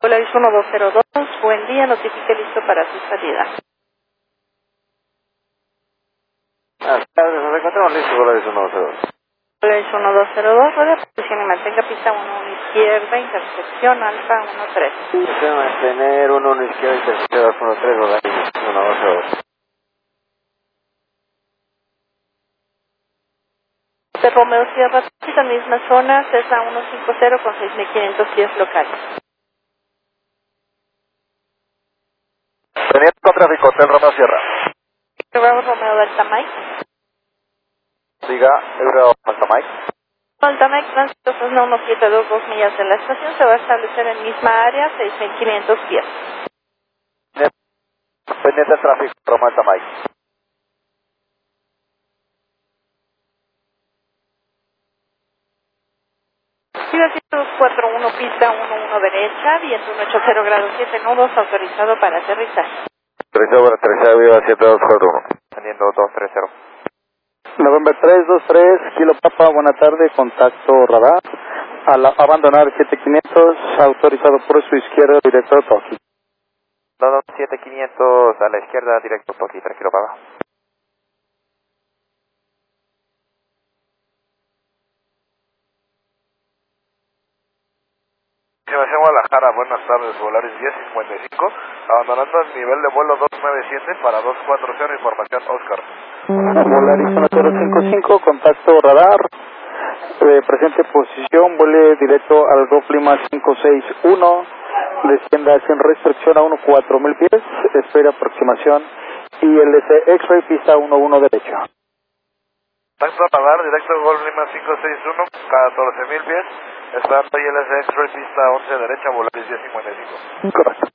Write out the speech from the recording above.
Volaris 1202, buen día, notifique listo para su salida. Nos encontramos listos, Volaris 102. Volaris 1202, rueda posición y mantenga pista 1 izquierda, intercepción alfa 13. Deseo mantener 1 izquierda, intercepción alfa 13, Volaris 102. De Romeo Sierra, la misma zona, Cessna 150 con 6.500 pies locales. Teniente con tráfico, Hotel Romeo Sierra. Bravo Romeo Delta Mike. Siga, Euro Alta Mike. Delta Mike, tránsito Cessna 1722, 2 millas de la estación, se va a establecer en misma área, 6.500 pies. Pendiente de tráfico, Romeo Alta Mike. Siga 241, pista 11 derecha, viento 180 grados 7 nudos, autorizado para aterrizar. Autorizado para aterrizar, viva 7241. Teniendo 230. November 323, Kilo Papa, buena tarde, contacto radar. Al abandonar 7500, autorizado por su izquierda, directo a Toki. 7500 a la izquierda, directo Toki, tranquilo, Papa. Estimación Guadalajara, buenas tardes, Volaris 1055, abandonando el nivel de vuelo 297 para 240, información Oscar. Volaris 1055, contacto radar. Presente posición, vuele directo al Golf Lima 561, descienda sin restricción a 14000 pies, espera aproximación, ILC X-Ray, pista 11 derecha. Contacto radar, directo Golf Lima 561, 14000 pies, esperando ILS X-Ray, pista 11 derecha, Volaris 1055. Correcto.